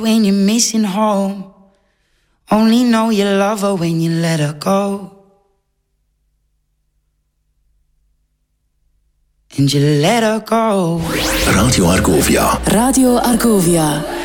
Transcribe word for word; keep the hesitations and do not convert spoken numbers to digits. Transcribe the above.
When you're missing home, only know you love her when you let her go. And you let her go. Radio Argovia. Radio Argovia.